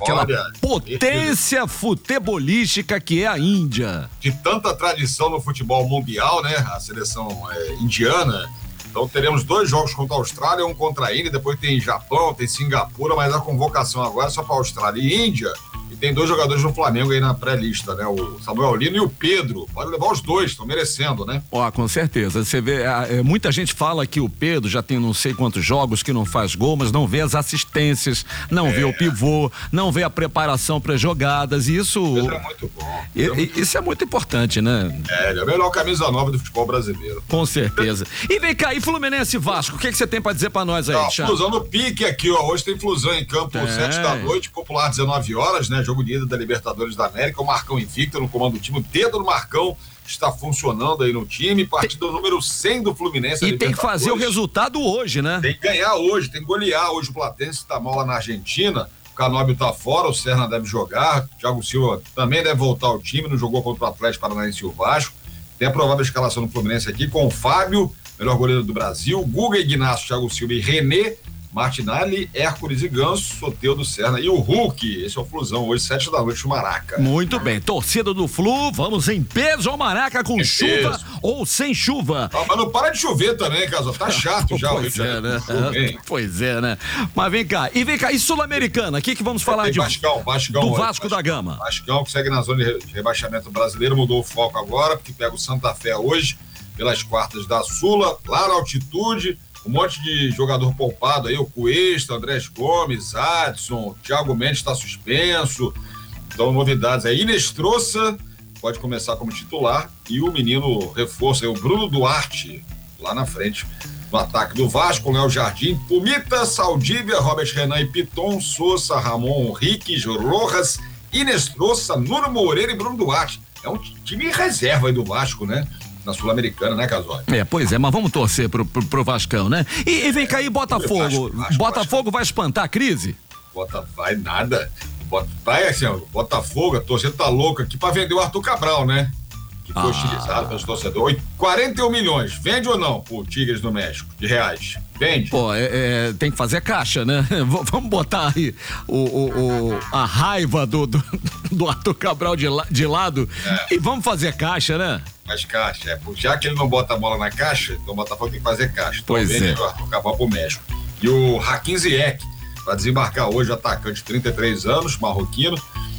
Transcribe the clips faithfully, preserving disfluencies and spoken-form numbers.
aquela Olha, potência futebolística que é a Índia. De tanta tradição no futebol mundial, né? A seleção é, indiana. Então teremos dois jogos contra a Austrália, um contra a Índia, depois tem Japão, tem Singapura, mas a convocação agora é só para a Austrália e Índia. E tem dois jogadores do Flamengo aí na pré-lista, né? O Samuel Lino e o Pedro. Pode levar os dois, estão merecendo, né? Ó, com certeza. Você vê, é, muita gente fala que o Pedro já tem não sei quantos jogos que não faz gol, mas não vê as assistências, não é. vê o pivô, não vê a preparação para jogadas. E isso. Pedro é muito bom. E, é muito isso bom. é muito importante, né? É, ele é a melhor camisa nova do futebol brasileiro. Com certeza. E vem cá, e Fluminense e Vasco, o que, que você tem para dizer para nós aí, Ó, Thiago? Flusão no pique aqui, ó. Hoje tem Flusão em campo, É. sete da noite, Popular dezenove horas, né? Jogo de ida da Libertadores da América. O Marcão invicto no comando do time. O dedo do Marcão está funcionando aí no time. Partida tem... número cem do Fluminense. E tem que fazer o resultado hoje, né? Tem que ganhar hoje, tem que golear. Hoje o Platense tá mal lá na Argentina. O Canóbio tá fora, o Serna deve jogar. O Thiago Silva também deve voltar ao time. Não jogou contra o Atlético Paranaense e o Vasco. Tem a provável escalação do Fluminense aqui com o Fábio, melhor goleiro do Brasil, Guga, Ignacio, Thiago Silva e René, Martinelli, Hércules e Ganso, Soteldo, Serna e o Hulk. Esse é o Flusão, hoje, sete da noite, no Maraca. Muito bem, torcida do Flu, vamos em peso ao Maraca com É chuva peso. ou sem chuva. Ah, mas não para de chover também, Casal, tá chato já. Pois o é, né? Janeiro, Pois é, né? Mas vem cá, e vem cá, e Sul-Americana, o que que vamos falar Tem de Vascão, Vascão, do hoje, Vasco da Gama? Vascão que segue na zona de rebaixamento brasileiro, mudou o foco agora, porque pega o Santa Fé hoje, pelas quartas da Sula, lá na altitude, um monte de jogador poupado aí, o Cuesta, Andrés Gomes, Adson, Thiago Mendes está suspenso, então novidades aí, Inestrosa pode começar como titular e o menino reforço aí, o Bruno Duarte, lá na frente, no ataque do Vasco, Léo Jardim, Pumita, Saldívia, Robert Renan e Piton, Sousa, Ramon, Riques, Rojas, Inestrosa, Nuno Moreira e Bruno Duarte. É um time reserva aí do Vasco, né? Na Sul-Americana, né, Casói? É, pois é, mas vamos torcer pro, pro, pro Vascão, né? E, e vem cá aí, Botafogo. Vasco, Vasco, Botafogo Vasco. vai espantar a crise? Bota, vai nada. Bota, vai assim, ó, Botafogo, a torcida tá louca aqui pra vender o Arthur Cabral, né? Que foi Ah. utilizado pelos torcedores. quarenta e um milhões, vende ou não pro Tigres do México, de reais? Vende? Pô, é, é, tem que fazer caixa, né? V- vamos botar aí o, o, o- a raiva do, do, do Arthur Cabral de, la, de lado É. e vamos fazer caixa, né? Mas caixa, é, pô, já que ele não bota a bola na caixa, então o Botafogo tem que fazer caixa. Então Pois vende é. o Arthur Cabral pro México. E o Hakim Ziyech vai desembarcar hoje, atacante de trinta e três anos, marroquino.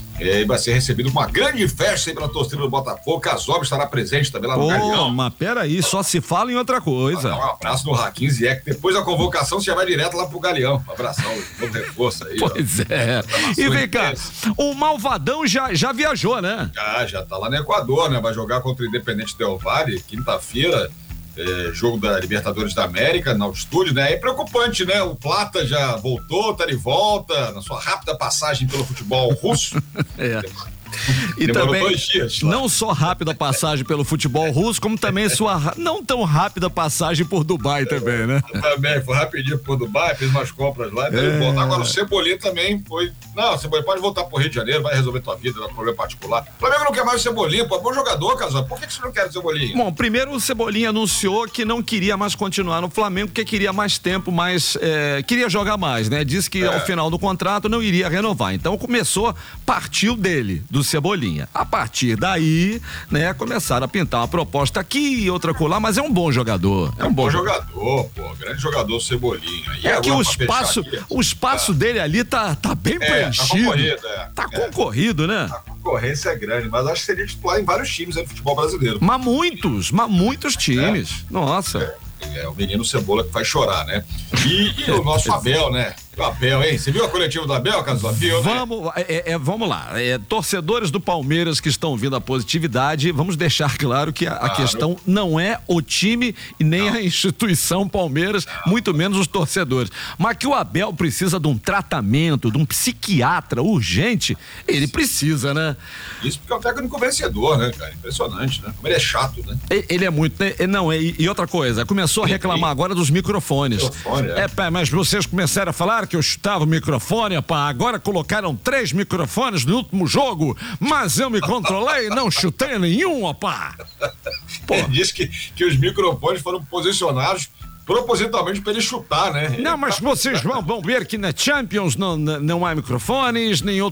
E vai ser recebido com uma grande festa aí pela torcida do Botafogo. Casob estará presente também lá no Pô, Galeão. mas peraí, só se fala em outra coisa. Dá um abraço no Hakim Ziyech. Depois da convocação, você já vai direto lá pro Galeão. Um abração, novo reforço aí. Pois ó. é. E vem cá, o Malvadão já, já viajou, né? Já, já tá lá no Equador, né? Vai jogar contra o Independente Del Valle, quinta-feira. É, jogo da Libertadores da América, na altitude, né? É preocupante, né? O Plata já voltou, tá de volta, na sua rápida passagem pelo futebol russo. É. E Demorou também, dois dias lá. não só rápida passagem pelo futebol russo, como também sua ra- não tão rápida passagem por Dubai também, né? Também, foi rapidinho pro Dubai, fez umas compras lá e tá de É. volta. Agora o Cebolinha também foi. Não, Cebolinha pode voltar pro Rio de Janeiro, vai resolver tua vida, vai problema particular. O Flamengo não quer mais o Cebolinha, pô, é bom jogador, Casal. Por que, que você não quer o Cebolinha? Bom, primeiro o Cebolinha anunciou que não queria mais continuar no Flamengo, porque queria mais tempo, mais. é, queria jogar mais, né? Disse que É. ao final do contrato não iria renovar. Então começou, partiu dele, do Cebolinha. A partir daí, né, começaram a pintar uma proposta aqui e outra colar, mas é um bom jogador. É um bom jogador, pô, grande jogador Cebolinha. E É que agora, o pra espaço, fechar aqui, o espaço dele ali tá, tá bem É, tá preenchido. concorrido, é. Tá É. concorrido, né? A concorrência é grande, mas acho que seria titular em vários times aí do futebol brasileiro. Mas muitos, mas muitos times. Nossa. É o menino Cebola que faz chorar, né? E, e o nosso Abel, né? O Abel, hein? Você viu a coletiva do Abel, Casal? Viu, né? Vamos, é, é, vamos lá. É, torcedores do Palmeiras que estão vindo à positividade, vamos deixar claro que a, a Claro. questão não é o time e nem Não. a instituição Palmeiras, muito menos os torcedores. Mas que o Abel precisa de um tratamento, de um psiquiatra urgente, ele precisa, né? Isso porque é um técnico vencedor, né, cara? Impressionante, né? Como ele é chato, né? E- Ele é muito. né? E Não, e, e outra coisa, começou a reclamar agora dos microfones. Microfone, é. É, pá, mas vocês começaram a falar que eu chutava o microfone, pá, agora colocaram três microfones no último jogo, mas eu me controlei e não chutei nenhum, pá. Pô. Ele disse que, que os microfones foram posicionados propositalmente para ele chutar, né? Não, mas vocês vão, vão ver que na Champions não, não, não há microfones, nem